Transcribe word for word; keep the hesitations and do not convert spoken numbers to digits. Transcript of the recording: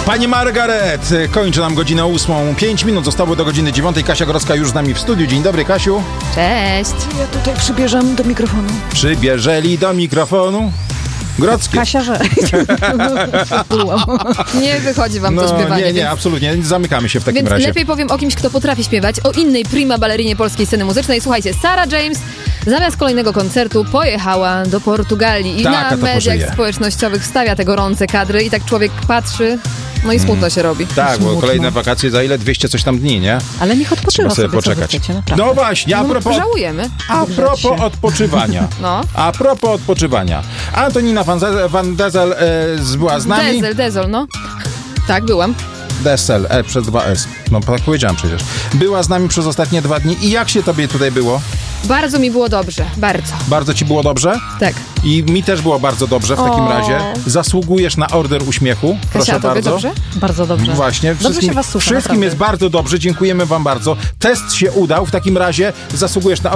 Pani Margaret kończy nam godzinę ósmą. Pięć minut zostało do godziny dziewiątej. Kasia Grodzka już z nami w studiu. Dzień dobry, Kasiu. Cześć. Ja tutaj przybierzam do mikrofonu. Przybierzeli do mikrofonu. Grodzkie. Kasia, że... Nie wychodzi wam no, to śpiewanie. Nie, nie, więc... absolutnie. Zamykamy się w takim Więc razie. lepiej powiem o kimś, kto potrafi śpiewać, o innej prima balerinie polskiej sceny muzycznej. Słuchajcie, Sarah James zamiast kolejnego koncertu pojechała do Portugalii i Taka na mediach pożyje. społecznościowych wstawia te gorące kadry i tak człowiek patrzy, no i smutno się robi. Tak, bo Smutno. kolejne wakacje za ile? dwieście coś tam dni, nie? Ale niech odpoczywa Trzeba sobie sobie, poczekać. co wy chcecie, naprawdę. No właśnie, a No, propos... żałujemy. A propos odpoczywania. No. A propos odpoczywania. Antonina van, Ze- van Dezel e, z- była z nami. Dezel, Dezel, no. Tak, byłam. Desel, E przez dwa S. No tak powiedziałem przecież. Była z nami przez ostatnie dwa dni. I jak się tobie tutaj było? Bardzo mi było dobrze, bardzo. Bardzo ci było dobrze? Tak. I mi też było bardzo dobrze w takim O. razie. Zasługujesz na order uśmiechu. Proszę Kasia, a tobie bardzo. dobrze? Bardzo dobrze. Właśnie. Dobrze Wszystkim, się was słucha, wszystkim naprawdę. jest bardzo dobrze. Dziękujemy wam bardzo. Test się udał. W takim razie zasługujesz na